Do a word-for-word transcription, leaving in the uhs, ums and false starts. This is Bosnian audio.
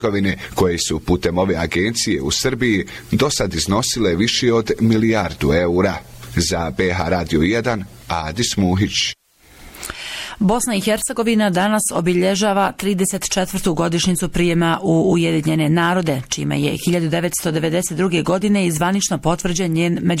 koje su putem ove agencije u Srbiji do sad iznosile više od milijardu eura. Za B H Radio jedan, Adis Muhić. Bosna i Hercegovina danas obilježava trideset četvrtu godišnjicu prijema u Ujedinjene narode, čime je hiljadu devetsto devedeset druge godine i zvanično potvrđen njen međunarodni